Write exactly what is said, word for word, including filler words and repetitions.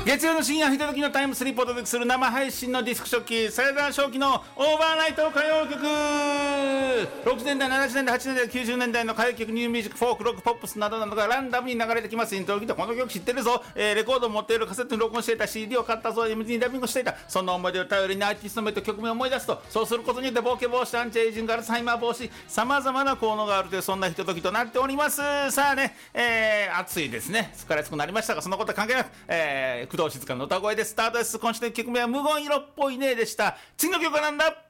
月曜の深夜ひとときのタイムスリップをお届けする生配信のディスクショッキサイダー正気のオーバーナイト歌謡曲。ろくじゅうねんだい、ななじゅうねんだい、はちじゅうねんだい、きゅうじゅうねんだいの歌謡曲、ニューミュージック、フォーク、ロック、ポップスなどなどがランダムに流れてきます。イントロ聞いてこの曲知ってるぞ、えー、レコードを持っている、カセットに録音していた、 シーディー を買ったぞ、 エムディー にダビングしていた、そんな思い出を頼りにアーティスト名と曲名を思い出すと、そうすることによってボケ防止、アンチエイジング、アルツハイマー防止、さまざまな効能があるという、そんなひとときとなっております。さあね、えー、暑いですね。すっかり暑くなりましたが、そのことは関係なく、えー、工藤静香の歌声でスタートです。今週の曲名は無言色っぽいねでした。次の曲はなんだ？